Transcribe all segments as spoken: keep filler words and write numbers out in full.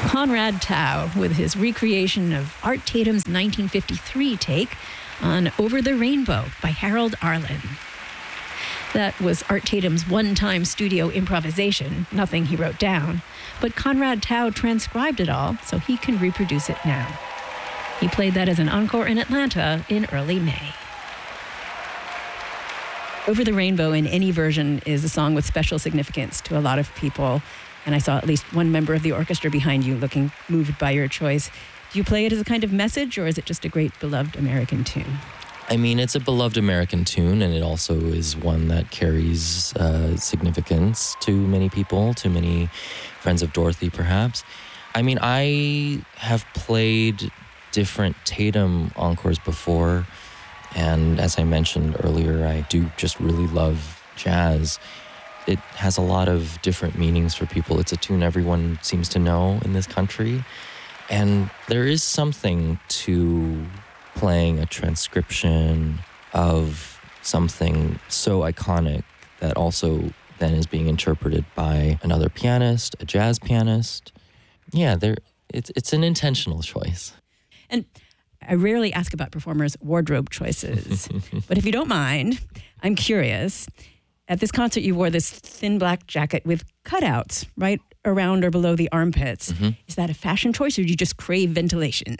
Conrad Tao with his recreation of Art Tatum's nineteen fifty-three take on Over the Rainbow by Harold Arlen. That was Art Tatum's one-time studio improvisation, nothing he wrote down, but Conrad Tao transcribed it all so he can reproduce it now. He played that as an encore in Atlanta in early May. Over the Rainbow in any version is a song with special significance to a lot of people, and I saw at least one member of the orchestra behind you looking moved by your choice. Do you play it as a kind of message, or is it just a great beloved American tune? I mean, it's a beloved American tune, and it also is one that carries uh, significance to many people, to many friends of Dorothy, perhaps. I mean, I have played different Tatum encores before, and as I mentioned earlier, I do just really love jazz. It has a lot of different meanings for people. It's a tune everyone seems to know in this country, and there is something to playing a transcription of something so iconic that also then is being interpreted by another pianist, a jazz pianist. Yeah, there it's it's an intentional choice. And I rarely ask about performers' wardrobe choices, but if you don't mind, I'm curious. At this concert, you wore this thin black jacket with cutouts right around or below the armpits. Mm-hmm. Is that a fashion choice, or do you just crave ventilation?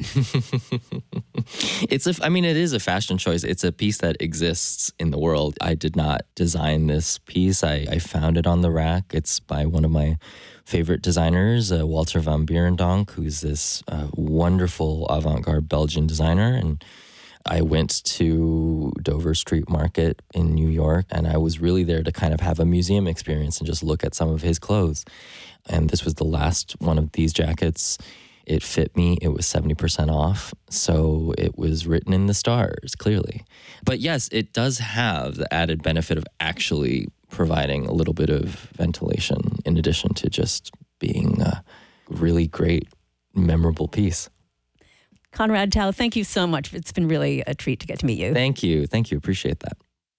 It's a, I mean, it is a fashion choice. It's a piece that exists in the world. I did not design this piece. I, I found it on the rack. It's by one of my favorite designers, uh, Walter van Beirendonck, who's this uh, wonderful avant-garde Belgian designer. And I went to Dover Street Market in New York, and I was really there to kind of have a museum experience and just look at some of his clothes. And this was the last one of these jackets. It fit me. It was seventy percent off. So it was written in the stars, clearly. But yes, it does have the added benefit of actually providing a little bit of ventilation in addition to just being a really great, memorable piece. Conrad Tao, thank you so much. It's been really a treat to get to meet you. Thank you. Thank you. Appreciate that.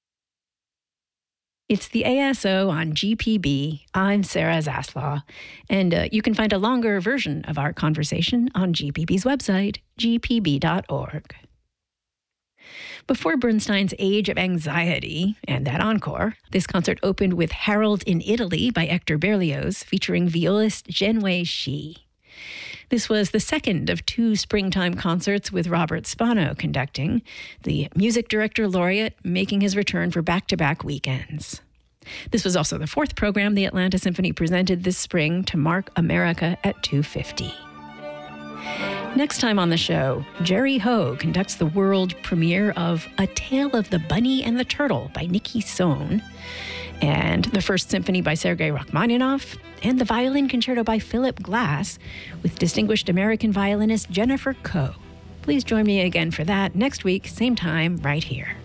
It's the A S O on G P B. I'm Sarah Zaslaw, and uh, you can find a longer version of our conversation on G P B's website, g p b dot org. Before Bernstein's Age of Anxiety and that encore, this concert opened with Harold in Italy by Hector Berlioz, featuring violist Genway Shi. This was the second of two springtime concerts with Robert Spano conducting, the music director laureate making his return for back-to-back weekends. This was also the fourth program the Atlanta Symphony presented this spring to mark America at two fifty. Next time on the show, Jerry Ho conducts the world premiere of A Tale of the Bunny and the Turtle by Nikki Sohn, and the First Symphony by Sergei Rachmaninoff, and the Violin Concerto by Philip Glass with distinguished American violinist Jennifer Koh. Please join me again for that next week, same time, right here.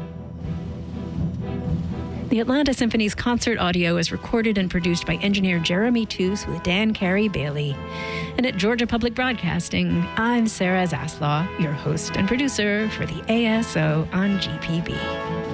The Atlanta Symphony's concert audio is recorded and produced by engineer Jeremy Toos with Dan Carey Bailey. And at Georgia Public Broadcasting, I'm Sarah Zaslaw, your host and producer for the A S O on G P B.